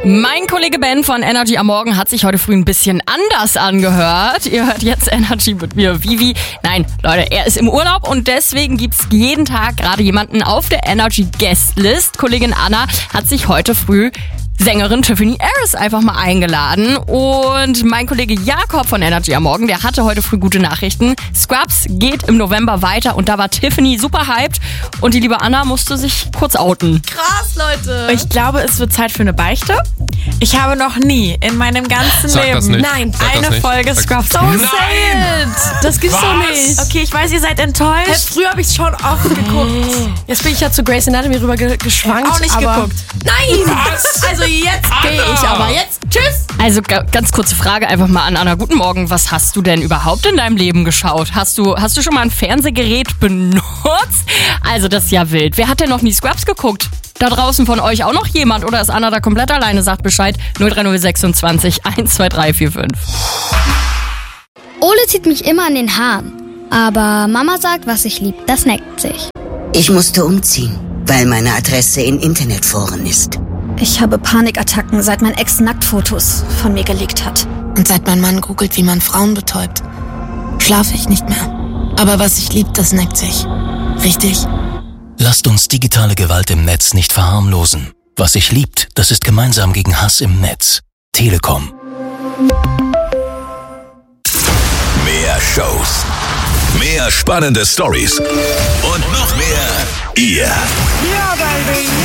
Mein Kollege Ben von Energy am Morgen hat sich heute früh ein bisschen anders angehört. Ihr hört jetzt Energy mit mir, Vivi. Nein, Leute, er ist im Urlaub und deswegen gibt's jeden Tag gerade jemanden auf der Energy Guestlist. Kollegin Anna hat sich heute früh Sängerin Tiffany Harris einfach mal eingeladen. Und mein Kollege Jakob von Energy am Morgen, der hatte heute früh gute Nachrichten. Scrubs geht im November weiter und da war Tiffany super hyped und die liebe Anna musste sich kurz outen. Krass, Leute. Ich glaube, es wird Zeit für eine Beichte. Ich habe noch nie in meinem ganzen Sag das Leben nicht. eine Folge Scrubs Don't gesehen. say it. Das gibt's doch nicht. Okay, ich weiß, ihr seid enttäuscht. Früher habe ich schon oft geguckt. Jetzt bin ich ja zu Grey's Anatomy rüber geschwankt. Auch nicht aber geguckt. Nein! Also jetzt gehe ich aber. Jetzt, tschüss! Also ganz kurze Frage einfach mal an Anna. Guten Morgen, was hast du denn überhaupt in deinem Leben geschaut? Hast du schon mal ein Fernsehgerät benutzt? Also das ist ja wild. Wer hat denn noch nie Scrubs geguckt? Da draußen von euch auch noch jemand oder ist Anna da komplett alleine? Sagt Bescheid 03026 12345. Ole zieht mich immer an den Haaren. Aber Mama sagt, was ich lieb, das neckt sich. Ich musste umziehen, weil meine Adresse in Internetforen ist. Ich habe Panikattacken, seit mein Ex Nacktfotos von mir gelegt hat. Und seit mein Mann googelt, wie man Frauen betäubt, schlafe ich nicht mehr. Aber was ich lieb, das neckt sich. Richtig? Lasst uns digitale Gewalt im Netz nicht verharmlosen. Was sich liebt, das ist gemeinsam gegen Hass im Netz. Telekom. Mehr Shows, mehr spannende Stories und noch mehr ihr. Ja, Baby.